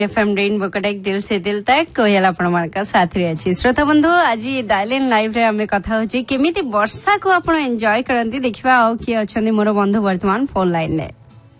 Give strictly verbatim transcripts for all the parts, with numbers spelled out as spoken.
FM rainbow कटेक दिल से दिल तक कोयल आपण का साथ रे अछि। श्रोता बंधु आज डायल इन लाइव रे हमें कथा होची केमिति वर्षा को आपण एन्जॉय करंती देखिबा आ कि अछंदी मोर बंधु वर्तमान फोन लाइन रे।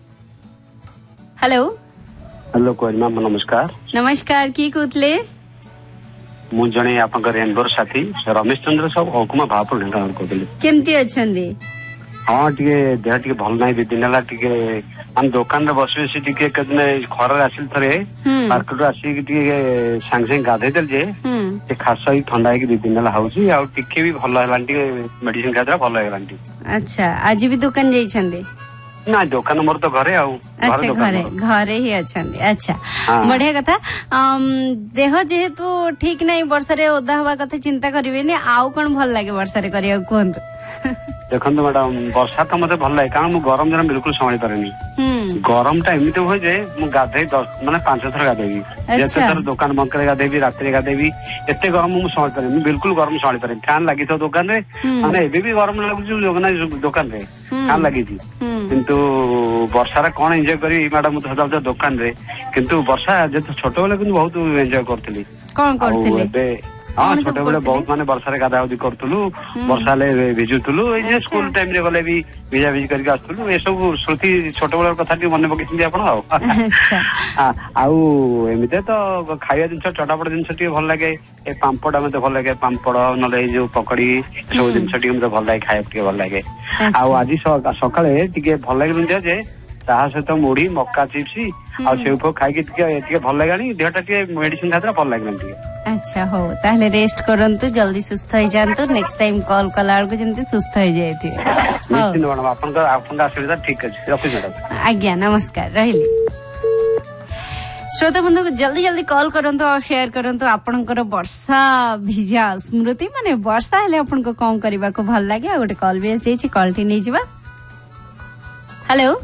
हेलो हेलो कोयल मैम नमस्कार। नमस्कार की कहतले मु जणे आपन रेनबो साथी रमेश चंद्र सब औकुमा भापुर ढेंका कहतले केमिति अछंदी। हाँ टिके देह टिके भल नाही बि दिनला टिके हम दुकान रे बस बसी टिके कदने खरा आसिल थरे मार्केट आसी टिके संग संग गाधे देल जे ते खासा ही ठंडा की दिनला हाउची आ टिके भी भल हलान टिके मेडिसिन खादरा भल हलान टिके। अच्छा आज भी दुकान जाई छंदे ना दुकान मोर तो घरे आउ। अच्छा घरे घरे ही अछंदी। अच्छा बढ़िया कथा। देह जेहेतु ठीक नहीं वर्षा रे ओदा हवा कथा चिंता करिवेनी आउ कोन भल लागे वर्षा रे करिया कोन देखो मैडम वर्षा तो मत भल लगे कारण गरम दिन बिल्कुल संभाली पारे गरम टा एमती हुए जे मु गाधे दस माने पांच थर गाधेबी जैसे थर दुकान बंद करे गाधेबी रात रे गाधेबी एते गरम मु संभाली पारे बिल्कुल गरम संभाली पारे फैन लागि तो दुकान रे माने एबे भी गरम लागु जोगना दुकान रे फैन लागि थी किंतु वर्षा रे कोन एन्जॉय करी मैडम तो सदा दुकान रे किंतु वर्षा जे छोट बेले किंतु बहुत एन्जॉय करथली कोन करथले हाँ छोटे बेले बहुत माने वर्षा रे गाधागाधी करथुलु वर्षा ले भिजुथुलु ए स्कूल टाइम रे गले भी भिजा भिज करके आथुलु ए सब स्मृति छोटे बेले कथा टी मने पकेछिंदी आपण आउ आउ एमिते तो खाइया जिंस चटापट जिंस टी भल लागे ए पांपड़ मते भल लागे पांपड़ नले जो पकड़ी सब जिंस टी मते भल लागे खाइया टी भल लागे आउ आज सकाळे टिके भल लागे जे ताहा सहित मुढ़ी मक्का चिप्स आ सेउ फो खाई के भल लगानी देहटा मेडिसिन खातिर भल लागलानी टिके। अच्छा हो ताहले रेस्ट करंतु जल्दी सुस्थ हो जानतु नेक्स्ट टाइम कॉल कला को जेंति सुस्थ हो जायथि। निश्चित मैडम आपन का आपन का सुविधा ठीक अछि रखि मैडम आज्ञा नमस्कार रहिली। श्रोता बंधु जल्दी जल्दी कॉल करंतु और शेयर करंतु आपनकर वर्षा भिजा स्मृति माने वर्षा हेले आपन को कोन करबा को भल लागे आ गोटे कॉल भी आछि कॉल टी नै जिबा। हेलो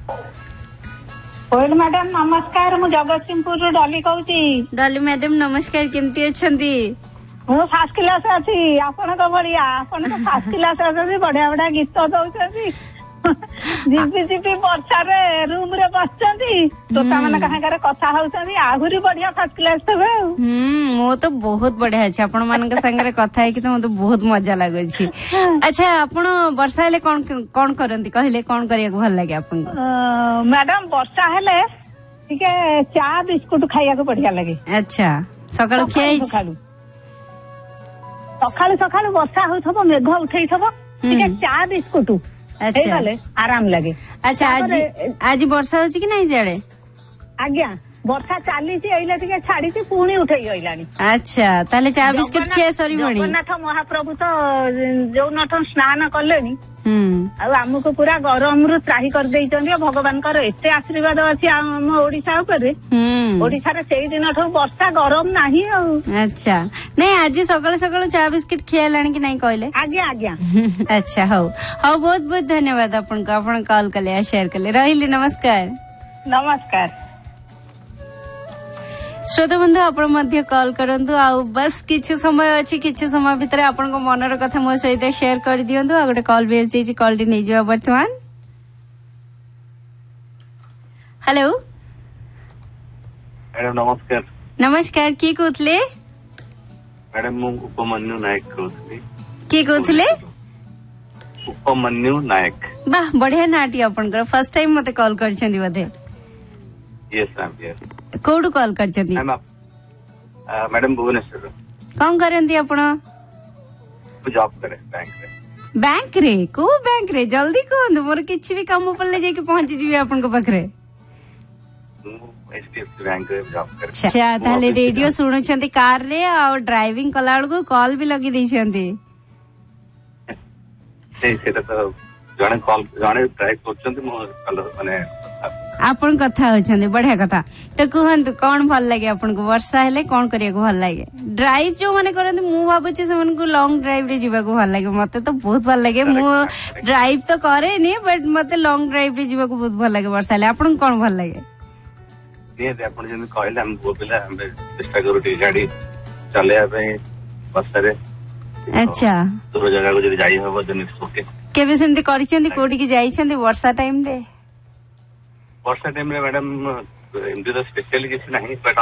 कोयल मैडम नमस्कार मु जगतसिंहपुर डॉली कहूची। डॉली मैडम नमस्कार केमती अछंती। मु फर्स्ट क्लास अछि आपण तो बढ़िया आपण तो फर्स्ट क्लास अछि बढ़िया बढ़िया गीत दउछंती जिपी जिपी वर्षा रे रूम रे बसचंती तोता माने कहा करे कथा होउछंती आहुरी बढ़िया फर्स्ट क्लास तबे। हम्म मो तो बहुत बढ़िया अछि आपण मान के संगे कथा है कि तो मते बहुत मजा लागै छी। अच्छा आपण वर्षा हेले कोन कोन करंती कहले कोन करिया को भल लागे आपन को। मैडम वर्षा हेले ठीके चा बिस्कुट खाइया को बढ़िया लागे। अच्छा सकाळ खियाई सकाळ सकाळ वर्षा होथबो मेघ उठैथबो ठीके चा बिस्कुट अच्छा आराम लगे। अच्छा आज आज वर्षा होची कि नहीं सियाड़े। आज्ञा वर्षा चाली एइला टिके छाड़ी पुणी उठेई गइलानी। अच्छा ताले चा बिस्कुट खिया सरी बणी जगन्नाथ महाप्रभु तो जो नठ स्नान कलेनी आमको पूरा गरम रु त्राही कर देइचंदी भगवान कर एते आशीर्वाद अछि हम ओडिसा ऊपर ओडिसा रे सेई दिन ठो वर्षा गरम नाही। अच्छा नहीं आज सकाळ सकाळ चा बिस्कुट खियालानी कि नहीं कहले। आज्ञा आज्ञा अच्छा हो हो बहुत बहुत धन्यवाद आपन को आपन कॉल कले शेयर कले रहिली नमस्कार नमस्कार। श्रोता बंधु आपण मध्य कॉल करंतु आउ बस किछि समय अछि किछि समय भितर आपण को मनर कथा मो सहित शेयर कर दियंतु आ गोटे कॉल भी अछि कॉल टी नै जिवा वर्तमान। हेलो मैडम नमस्कार। नमस्कार की कहतले मैडम मु उपमन्यु नायक कहतली। की कहतले उपमन्यु नायक। वाह बढ़िया नाटी आपनकर फर्स्ट टाइम मते कॉल करछंदी बधे। यस मैम यस कोडू कॉल करछंदी मैडम भुवनेश्वर। कोन करंती आपण जॉब करे बैंक रे। बैंक रे को बैंक रे जल्दी कहंदु मोर किछि भी काम पल्ले जाई के पहुंच जीवी आपन को पाखरे। एचडीएफसी बैंक रे जॉब करे। अच्छा ताले रेडियो सुनुछंती कार रे और ड्राइविंग कलाळ को कॉल भी लगी दैछंती। नहीं सेटा तो जणे कॉल जणे ट्राई करछंती मो माने आपन कथा होछंदी बढ़िया कथा तो कहंतु कोन भल लागे आपन को वर्षा हेले कोन करिया को भल लागे। ड्राइव जो माने करंती मु भाबुची से मन को लॉन्ग ड्राइव रे जीवा को भल लागे मते तो बहुत भल लागे मु ड्राइव तो करे नी बट मते लॉन्ग ड्राइव रे जीवा को बहुत भल लागे वर्षा हेले आपन कोन भल लागे। ये आपन जने कहले हम बोबिला हम चेष्टा करू टी गाड़ी चले पे वर्षा रे। अच्छा दूर जगह को जदी जाई होबो जने सोके केबे सेंती करिसेंती कोडी की जाईछंती वर्षा टाइम रे। वर्षा टाइम रे मैडम ଏମିତି ତ ସ୍ପେଶିଆଲି କିଛି ନାହିଁ ବଟ୍